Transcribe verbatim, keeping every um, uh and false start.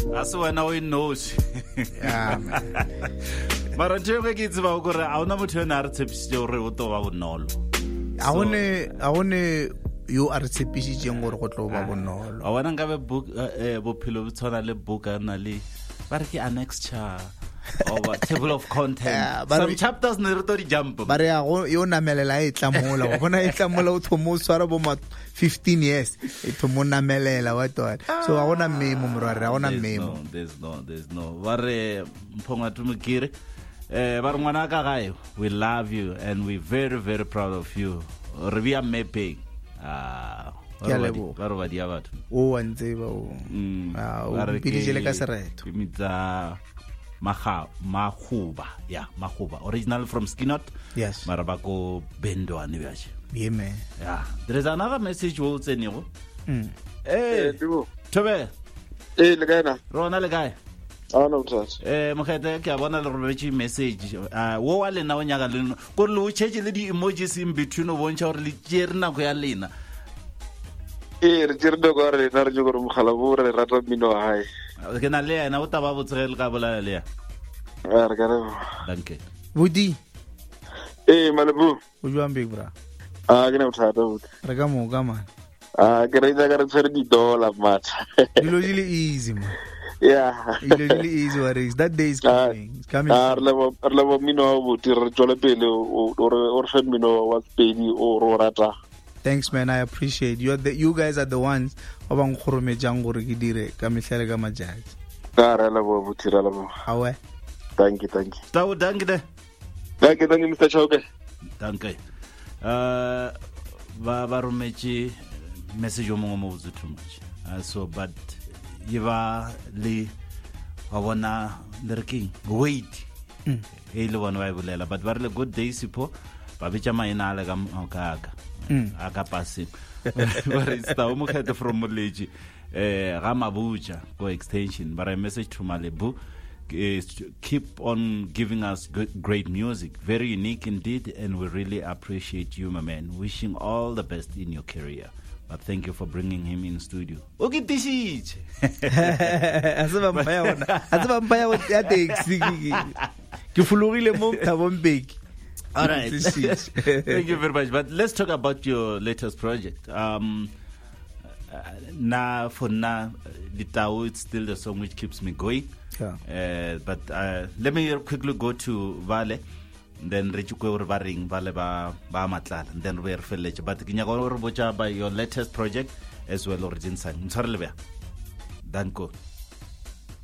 As wena o knows. Yeah, man. Mara ntse ke itse ba go re a ona motho ena a re tshepisitse gore o to ba bonolo. A one a one yo a re tshepisitseng gore go tlo ba bonolo. A wana nka be book bophelo bo tshwana le buka na le ba re ke annexure or table of contents. Some chapters ne re to di jump. Ba re ya go yo namelela e tla mola wa bona e tla mola o thomo swara bo ma fifteen years e thomo namelela wa to. So a gona memo morare a gona memo. There's no there's no ba re mphonga tumukire. Eh ba re ngwana ka gae, we love you and we very very proud of you. Re bia mapping. Ah ke lebo ba re ba dia batho. O wa ntseba o. Ah o pidijele ka sereto. Ke mitsa Maha Mahuba, yeah, Mahuba. Original from Skinot. Yes. Marabako Bendo Anibash. Yeah, man. Yeah. There is another message we'll send you. Mm. Hey, Tobe. Hey, Legana. Rona Legai. Ah, no, touch. Eh, Mokete, Kabana Robechi message. Uh, Wale now Yagalino. Could you change the emojis in between one or Ligerna Gualina? Eh, Gerdo Gore, Narjo Halabur, Ratamino High. Can I lay an out about Trail Cabala? Thank you. Woody. Eh, Malibu. Would you want big bra? Ah, I'm going to Ragamo Gama. Ah, get a thirty dollar match. Usually easy, man. Yeah. Usually easy. What is that day is coming? It's coming. Ah, level level Mino would Jolapele or send me no what's baby or Rata. Thanks, man. I appreciate you. Are the, you guys are the ones. Obang khurme jango re gidire ka mihlele ka majaj. Ka re la bo butira la bo. Awe. Thank you, thank you. Tawo danke de. Thank you, thank you, Mister Chauke. Danke. Uh, ba ba rometše message o mongwe mo botse too much. Uh, so but yiba le wa bona le re keng wait. Mm. E le bona wa bolela but ba re le good day sipo ba betša maina le ka ka ka. Mm. Aka passing. But it's the Omokete from Moleji. Eh Ramabuja go extension but a message to Malibu is to keep on giving us good, great music, very unique indeed, and we really appreciate you, my man. Wishing all the best in your career. But thank you for bringing him in studio. Okay, this is. Asaba mpaya wona. Asaba mpaya wona ya taxi. Ke fulogile mo tabong big. All right. Thank you very much. But let's talk about your latest project. Um, uh, now, for now, Litao, it's still the song which keeps me going. Yeah. Uh, but uh, let me quickly go to Vale. Then reach over Baring, Vale ba ba Matlal, and then we're Village. But can you go over by your latest project as well, Origin Sign? Danko.